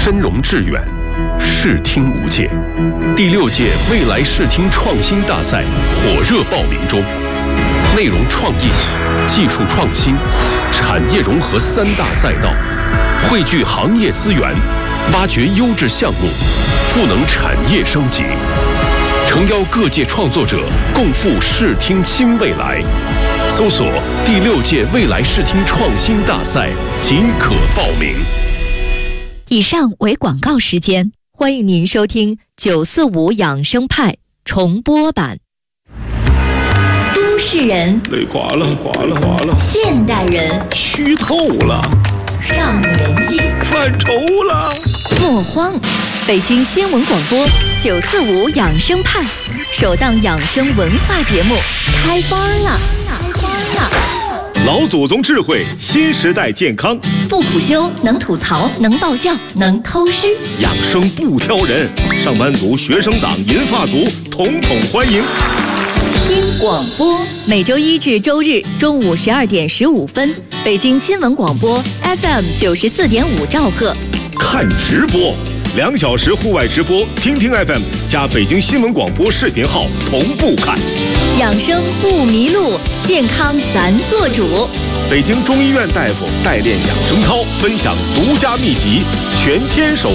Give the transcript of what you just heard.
深融致远，视听无界。第6届未来视听创新大赛火热报名中，内容创意、技术创新、产业融合3大赛道，汇聚行业资源，挖掘优质项目，赋能产业升级。诚邀各界创作者共赴视听新未来。搜索第6届未来视听创新大赛即可报名。 以上为广告时间，欢迎您收听945养生派重播版。都市人累垮了， 现代人虚透了， 上年纪犯愁了。 莫慌，北京新闻广播945养生派首档养生文化节目开班了！ 老祖宗智慧，新时代健康， 不苦修，能吐槽，能爆笑，能偷师， 养生不挑人，上班族、学生党、银发族，统统欢迎。 听广播，每周1至周日中午12点15分，北京新闻广播 FM 94.5兆赫。 看直播，2小时户外直播，听听 FM 加北京新闻广播视频号同步看。 养生不迷路，健康咱做主。 北京中医院大夫代练养生操，分享独家秘籍，全天守